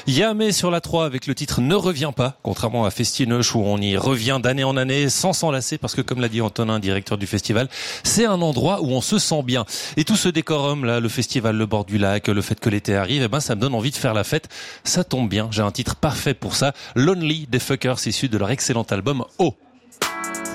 Yamé sur la 3 avec le titre Ne reviens pas, contrairement à Festinoche où on y revient d'année en année sans s'enlacer parce que comme l'a dit Antonin, directeur du festival, c'est un endroit où on se sent bien. Et tout ce décorum là, le festival, le bord du lac, le fait que l'été arrive, ça me donne envie de faire la fête. Ça tombe bien, j'ai un titre parfait pour ça, Lonely des Fuckers, issu de leur excellent album Oh.